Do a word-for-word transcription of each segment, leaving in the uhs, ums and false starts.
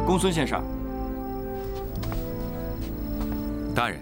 公孙先生。 大人，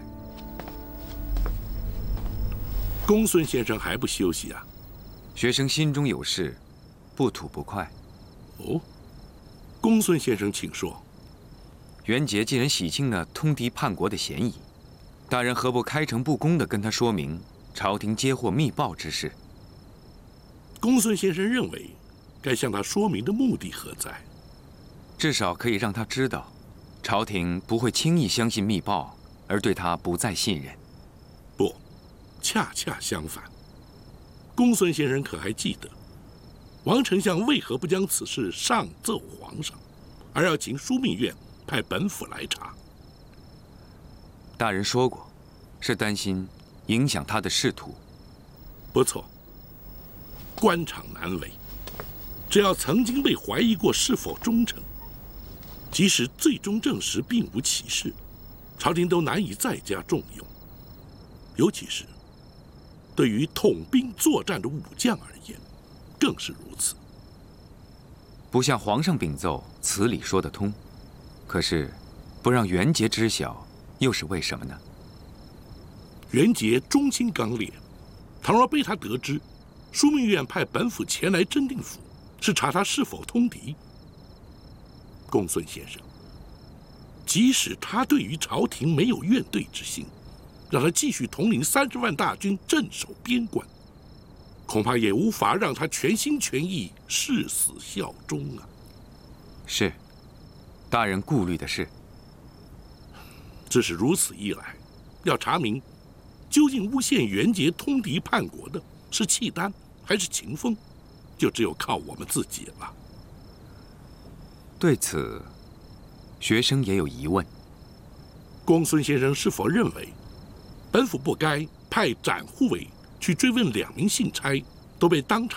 公孙先生还不休息啊？ 学生心中有事，不吐不快。 哦，公孙先生，请说。 袁杰既然洗清了通敌叛国的嫌疑，大人何不开诚布公地跟他说明朝廷接获密报之事？ 公孙先生认为，该向他说明的目的何在？ 至少可以让他知道，朝廷不会轻易相信密报，而对他不再信任。 不，恰恰相反。公孙先生可还记得，王丞相为何不将此事上奏皇上，而要请枢密院派本府来查？ 大人说过，是担心影响他的仕途。 不错，官场难为，只要曾经被怀疑过是否忠诚，即使最终证实并无其事，朝廷都难以再加重用。尤其是对于统兵作战的武将而言，更是如此。 不向皇上禀奏，此理说得通。可是，不让袁杰知晓，又是为什么呢？ 袁杰忠心刚烈，倘若被他得知，枢密院派本府前来真定府，是查他是否通敌。公孙先生，即使他对于朝廷没有怨怼之心，让他继续统领三十万大军镇守边关，恐怕也无法让他全心全意誓死效忠啊。 是，大人顾虑的是。 只是如此一来，要查明究竟诬陷袁杰通敌叛国的是契丹还是秦风，就只有靠我们自己了。 对此，学生也有疑问。 公孙先生是否认为，本府不该派展护卫去追问两名信差都被当场